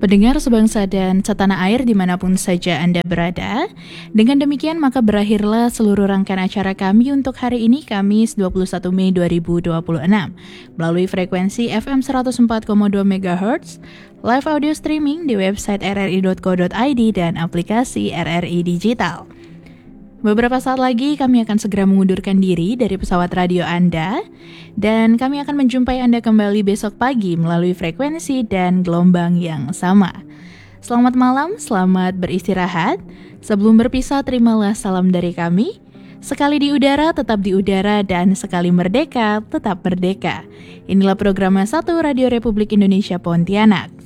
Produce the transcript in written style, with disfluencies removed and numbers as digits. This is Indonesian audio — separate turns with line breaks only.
Pendengar sebangsa dan setanah air dimanapun saja Anda berada, dengan demikian maka berakhirlah seluruh rangkaian acara kami untuk hari ini Kamis 21 Mei 2026 melalui frekuensi FM 104,2 MHz, live audio streaming di website rri.co.id dan aplikasi RRI Digital. Beberapa saat lagi kami akan segera mengundurkan diri dari pesawat radio Anda dan kami akan menjumpai Anda kembali besok pagi melalui frekuensi dan gelombang yang sama. Selamat malam, selamat beristirahat. Sebelum berpisah terimalah salam dari kami. Sekali di udara tetap di udara dan sekali merdeka tetap merdeka. Inilah program 1 Radio Republik Indonesia Pontianak.